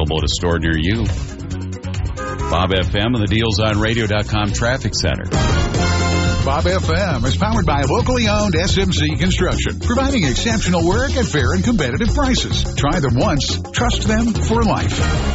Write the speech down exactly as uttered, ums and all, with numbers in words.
available at a store near you. Bob F M and the deals on radio dot com Traffic Center. Bob F M is powered by locally owned S M C Construction, providing exceptional work at fair and competitive prices. Try them once, trust them for life.